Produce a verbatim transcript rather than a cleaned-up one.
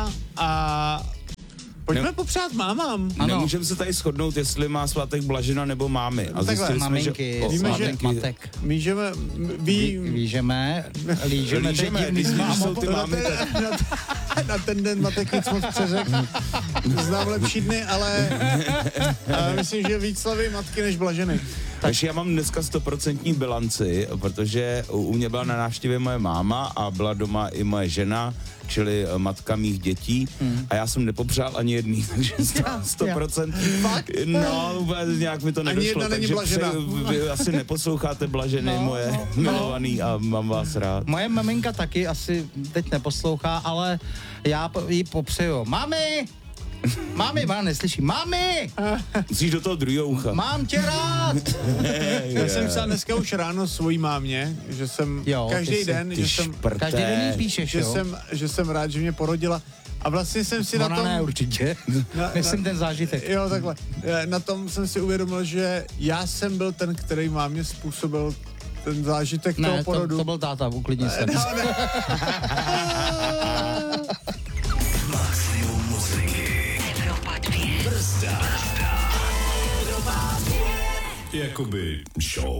Blaženka a pojďme ne, popřát mámám. Nemůžeme se tady shodnout, jestli má svátek Blažena nebo mámy. A takhle, maminky, že, víme, že matek. Mížeme, ví, Lížeme, lížeme, lížeme, teď divný když mámo. jsou ty mámy, tak... na, ten, na ten den matek nic moc přeřek. Znám lepší dny, ale uh, myslím, že víc slaví matky než Blaženy. Takže já mám dneska stoprocentní bilanci, protože u mě byla na návštěvě moje máma a byla doma i moje žena, čili matka mých dětí, hmm. a já jsem nepopřál ani jedný, takže sto procent. No, vůbec nějak mi to nedošlo, takže Blažena. Vy, vy asi neposloucháte Blaženy no, moje no, milovaný a mám vás rád. Moje maminka taky asi teď neposlouchá, ale já jí popřeju. Mami! Mami, má neslyší. Mami! Musíš do toho druhého ucha. Mám tě rád! Já jsem psal dneska už ráno svojí mámě, že jsem jo, každý jsi, den, že jsem, každý den jí píšeš, že jo? jsem, že jsem rád, že mě porodila. A vlastně jsem si Ona na tom... ne, určitě. Na, Myslím na, ten zážitek. Jo, takhle. Na tom jsem si uvědomil, že já jsem byl ten, který mámě způsobil ten zážitek ne, toho porodu. To, to byl táta, uklidni se. No, ne. Maximum muziky. Evropa dvě. Brzda. Evropa dvě. Jakoby show.